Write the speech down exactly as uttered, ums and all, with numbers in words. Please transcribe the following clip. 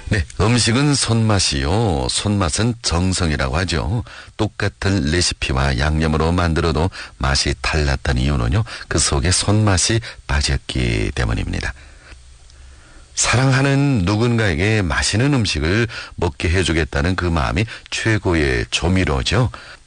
네, 음식은 손맛이요. 손맛은 정성이라고 하죠. 똑같은 레시피와 양념으로 만들어도 맛이 달랐던 이유는요, 그 속에 손맛이 빠졌기 때문입니다. 사랑하는 누군가에게 맛있는 음식을 먹게 해주겠다는 그 마음이 최고의 조미료죠.